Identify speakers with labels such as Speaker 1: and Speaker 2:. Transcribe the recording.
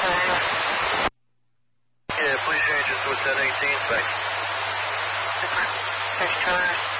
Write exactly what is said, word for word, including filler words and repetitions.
Speaker 1: Yeah, please change it to a ten eighteen, thanks.
Speaker 2: There's cars.